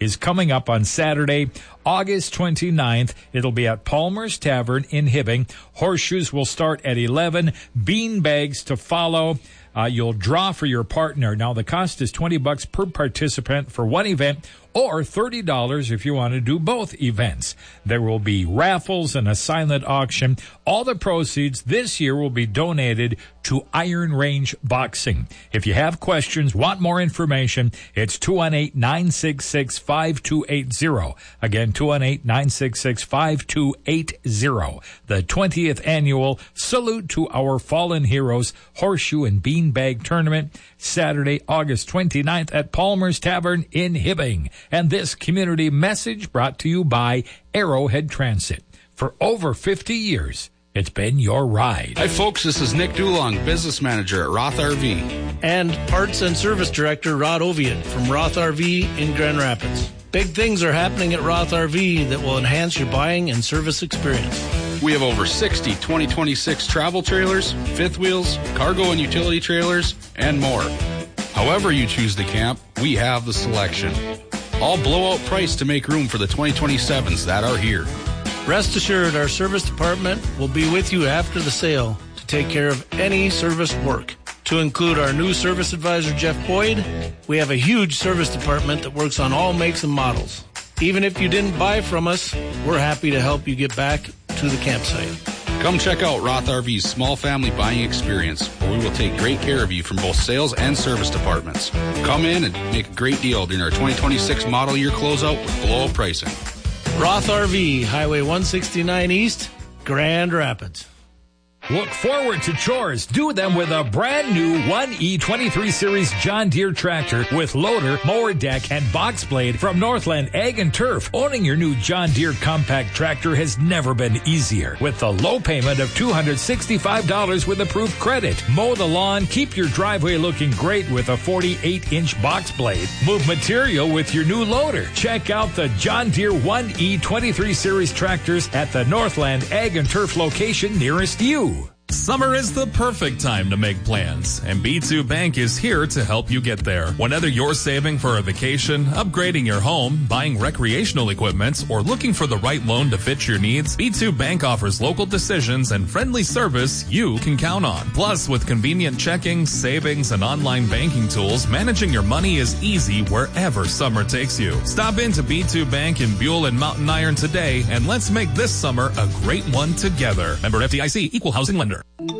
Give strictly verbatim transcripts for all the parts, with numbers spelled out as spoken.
is coming up on Saturday, August twenty-ninth. It'll be at Palmer's Tavern in Hibbing. Horseshoes will start at eleven. Bean bags to follow. Uh, you'll draw for your partner. Now, the cost is twenty bucks per participant for one event, or thirty dollars if you want to do both events. There will be raffles and a silent auction. All the proceeds this year will be donated to Iron Range Boxing. If you have questions, want more information, it's two one eight, nine six six, five two eight zero. Again, two one eight, nine six six, five two eight zero. The twentieth annual Salute to Our Fallen Heroes Horseshoe and Beanbag Tournament, Saturday, August twenty-ninth at Palmer's Tavern in Hibbing. And this community message brought to you by Arrowhead Transit. For over fifty years, it's been your ride. Hi, folks. This is Nick Dulong, business manager at Roth R V. And parts and service director Rod Ovian from Roth R V in Grand Rapids. Big things are happening at Roth R V that will enhance your buying and service experience. We have over sixty twenty twenty-six travel trailers, fifth wheels, cargo and utility trailers, and more. However you choose to camp, we have the selection. All blowout price to make room for the twenty twenty-sevens that are here. Rest assured, our service department will be with you after the sale to take care of any service work. To include our new service advisor, Jeff Boyd, we have a huge service department that works on all makes and models. Even if you didn't buy from us, we're happy to help you get back to the campsite. Come check out Roth R V's small family buying experience, where we will take great care of you from both sales and service departments. Come in and make a great deal during our twenty twenty-six model year closeout with blowout pricing. Roth R V, Highway one sixty-nine East, Grand Rapids. Look forward to chores. Do them with a brand new one E twenty-three Series John Deere tractor with loader, mower deck, and box blade from Northland Ag and Turf. Owning your new John Deere compact tractor has never been easier. With the low payment of two hundred sixty-five dollars with approved credit. Mow the lawn, keep your driveway looking great with a forty-eight inch box blade. Move material with your new loader. Check out the John Deere one E twenty-three Series tractors at the Northland Ag and Turf location nearest you. Summer is the perfect time to make plans, and B two Bank is here to help you get there. Whether you're saving for a vacation, upgrading your home, buying recreational equipment, or looking for the right loan to fit your needs, B two Bank offers local decisions and friendly service you can count on. Plus, with convenient checking, savings, and online banking tools, managing your money is easy wherever summer takes you. Stop into B two Bank in Buell and Mountain Iron today, and let's make this summer a great one together. Member F D I C, Equal Housing Lender.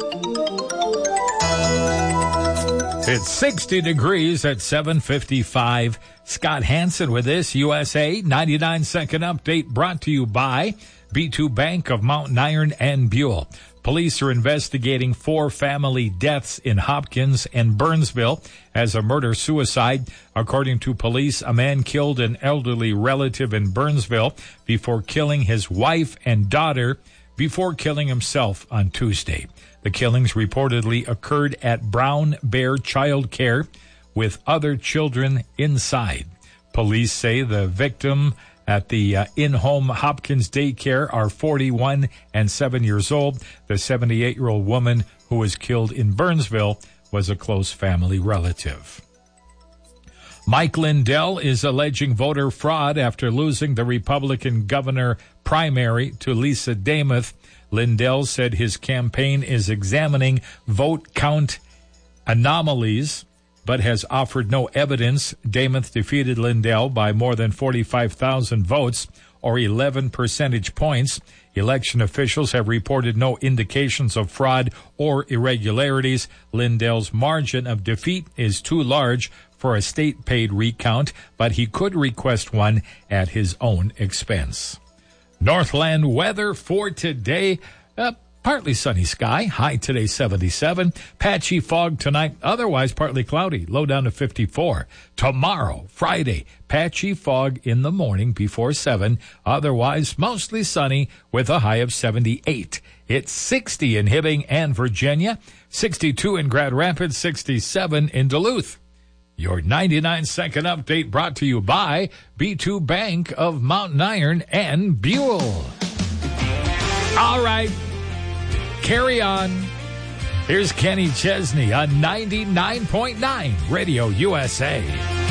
It's sixty degrees at seven fifty-five. Scott Hansen with this U S A ninety-nine second update brought to you by B two Bank of Mountain Iron and Buell. Police are investigating four family deaths in Hopkins and Burnsville as a murder-suicide. According to police, a man killed an elderly relative in Burnsville before killing his wife and daughter before killing himself on Tuesday. The killings reportedly occurred at Brown Bear Child Care with other children inside. Police say the victim at the uh, in-home Hopkins daycare are forty-one and seven years old. The seventy-eight-year-old woman who was killed in Burnsville was a close family relative. Mike Lindell is alleging voter fraud after losing the Republican governor primary to Lisa Demuth. Lindell said his campaign is examining vote count anomalies, but has offered no evidence. Demuth defeated Lindell by more than forty-five thousand votes, or eleven percentage points. Election officials have reported no indications of fraud or irregularities. Lindell's margin of defeat is too large for a state-paid recount, but he could request one at his own expense. Northland weather for today. Uh, partly sunny sky. High today seventy-seven. Patchy fog tonight. Otherwise partly cloudy. Low down to fifty-four. Tomorrow, Friday, patchy fog in the morning before seven. Otherwise mostly sunny with a high of seventy-eight. It's sixty in Hibbing and Virginia. sixty-two in Grand Rapids. sixty-seven in Duluth. Your ninety-nine second update brought to you by B two Bank of Mountain Iron and Buell. All right, carry on. Here's Kenny Chesney on ninety-nine point nine Radio U S A.